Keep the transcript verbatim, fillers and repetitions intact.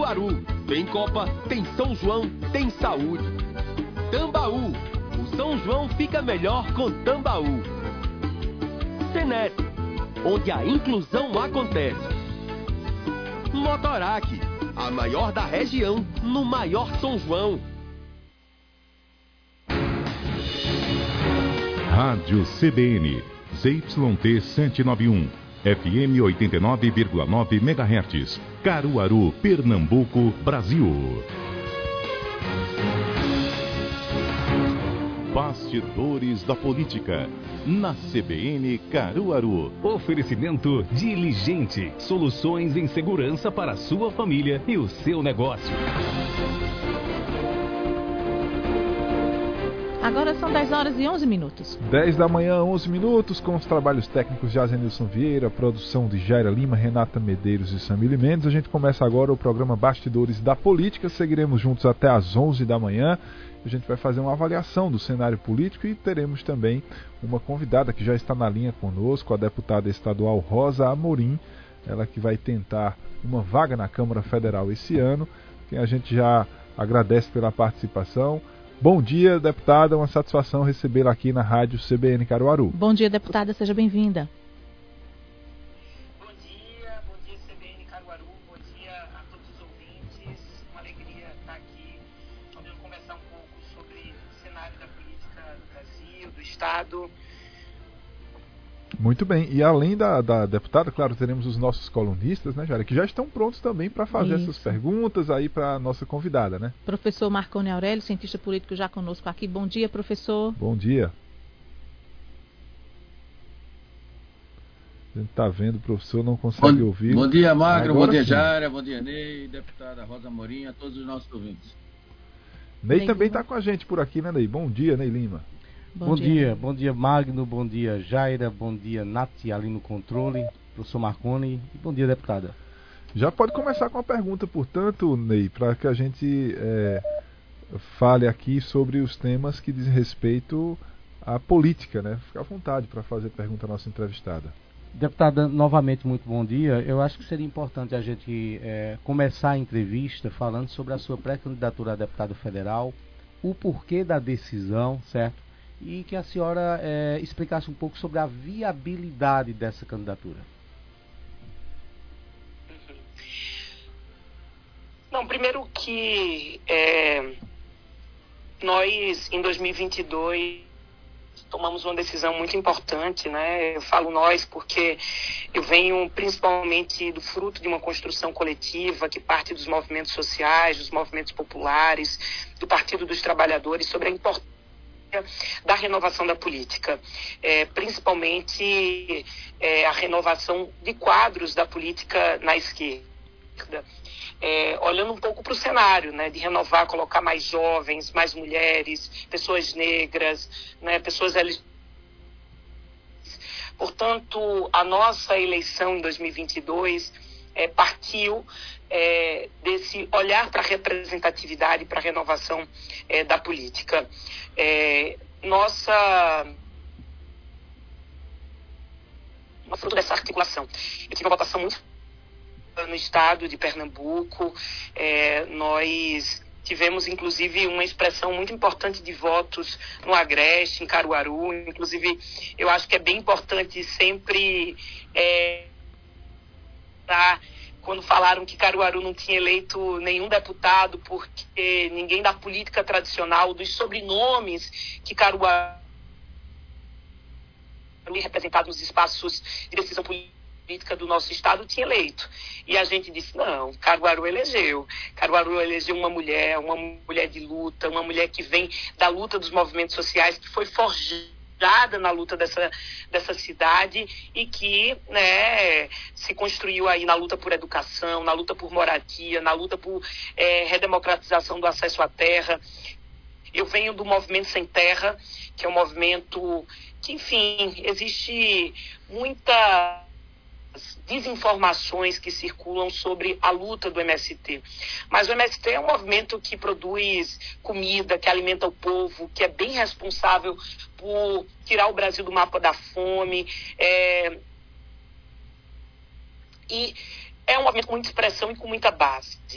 Caruaru. Tem Copa, tem São João, tem saúde. Tambaú. O São João fica melhor com Tambaú. Senet, onde a inclusão acontece. Motorac, a maior da região, no maior São João. Rádio C B N, Z Y T setecentos e noventa e um, F M oitenta e nove vírgula nove megahertz, Caruaru, Pernambuco, Brasil. Bastidores da Política, na C B N Caruaru. Oferecimento Diligente, soluções em segurança para a sua família e o seu negócio. Agora são dez horas e onze minutos. dez da manhã, onze minutos, com os trabalhos técnicos de Azenilson Vieira, produção de Jaira Lima, Renata Medeiros e Samile Mendes. A gente começa agora o programa Bastidores da Política. Seguiremos juntos até às onze da manhã. A gente vai fazer uma avaliação do cenário político e teremos também uma convidada que já está na linha conosco, a deputada estadual Rosa Amorim, ela que vai tentar uma vaga na Câmara Federal esse ano, quem a gente já agradece pela participação. Bom dia, deputada, uma satisfação recebê-la aqui na Rádio C B N Caruaru. Bom dia, deputada, seja bem-vinda. Bom dia, bom dia C B N Caruaru, bom dia a todos os ouvintes, uma alegria estar aqui, podendo conversar um pouco sobre o cenário da política do Brasil, do Estado. Muito bem, e além da, da deputada, claro, teremos os nossos colunistas, né, Jaira, que já estão prontos também para fazer Isso. essas perguntas aí para a nossa convidada, né? Professor Marconi Aurélio, cientista político já conosco aqui. Bom dia, professor. Bom dia. A gente está vendo, o professor não consegue bom, ouvir. Bom dia, Magro, Agora bom dia, sim. Jaira, bom dia, Ney, deputada Rosa Amorim, a todos os nossos ouvintes. Ney, Ney também Lima. está com a gente por aqui, né, Ney? Bom dia, Ney Lima. Bom, bom dia. dia, bom dia Magno, bom dia Jaira, bom dia Nath ali no controle, professor Marconi e bom dia, deputada. Já pode começar com a pergunta, portanto, Ney, para que a gente é, fale aqui sobre os temas que dizem respeito à política, né? Fica à vontade para fazer pergunta à nossa entrevistada. Deputada, novamente muito bom dia. Eu acho que seria importante a gente é, começar a entrevista falando sobre a sua pré-candidatura a deputado federal, o porquê da decisão, certo? E que a senhora é, explicasse um pouco sobre a viabilidade dessa candidatura. Não, primeiro que é, nós, em dois mil e vinte e dois, tomamos uma decisão muito importante, né? Eu falo nós porque eu venho principalmente do fruto de uma construção coletiva que parte dos movimentos sociais, dos movimentos populares, do Partido dos Trabalhadores, sobre a importância da renovação da política, é, principalmente é, a renovação de quadros da política na esquerda, é, olhando um pouco para o cenário, né, de renovar, colocar mais jovens, mais mulheres, pessoas negras, né, pessoas L G B T. Portanto, a nossa eleição em dois mil e vinte e dois é, partiu É, desse olhar para a representatividade, para a renovação é, da política. É, nossa, fruto dessa articulação. Eu tive uma votação muito no estado de Pernambuco, é, nós tivemos inclusive uma expressão muito importante de votos no Agreste, em Caruaru, inclusive eu acho que é bem importante sempre é, dar quando falaram que Caruaru não tinha eleito nenhum deputado porque ninguém da política tradicional, dos sobrenomes que Caruaru representado nos espaços de decisão política do nosso estado tinha eleito. E a gente disse, não, Caruaru elegeu. Caruaru elegeu uma mulher, uma mulher de luta, uma mulher que vem da luta dos movimentos sociais, que foi forjada na luta dessa, dessa cidade e que, né, se construiu aí na luta por educação, na luta por moradia, na luta por é, redemocratização do acesso à terra. Eu venho do Movimento Sem Terra, que é um movimento que, enfim, existe muita desinformações que circulam sobre a luta do M S T. Mas o M S T é um movimento que produz comida, que alimenta o povo, que é bem responsável por tirar o Brasil do mapa da fome. É... E é um movimento com muita expressão e com muita base.